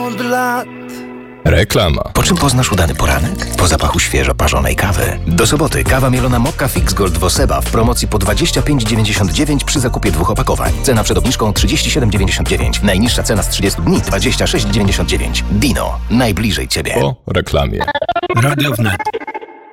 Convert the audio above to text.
od lat. Reklama. Po czym poznasz udany poranek? Po zapachu świeżo parzonej kawy. Do soboty kawa mielona Mokka Fix Gold Woseba w promocji po 25,99 przy zakupie 2 opakowań. Cena przed obniżką 37,99. Najniższa cena z 30 dni 26,99. Dino. Najbliżej Ciebie. Po reklamie. Radio Wnet.